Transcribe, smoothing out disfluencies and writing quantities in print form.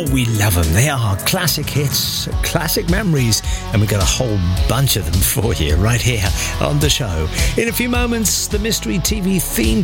Oh, we love them. They are classic hits, classic memories, and we've got a whole bunch of them for you right here on the show. In a few moments, the Mystery TV theme